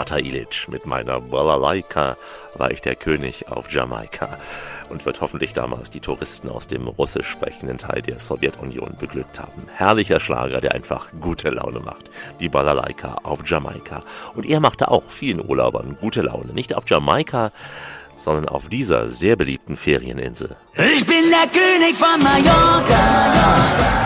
Martha Ilitsch. Mit meiner Balalaika war ich der König auf Jamaika und wird hoffentlich damals die Touristen aus dem russisch sprechenden Teil der Sowjetunion beglückt haben. Herrlicher Schlager, der einfach gute Laune macht. Die Balalaika auf Jamaika. Und er machte auch vielen Urlaubern gute Laune. Nicht auf Jamaika, sondern auf dieser sehr beliebten Ferieninsel. Ich bin der König von Mallorca.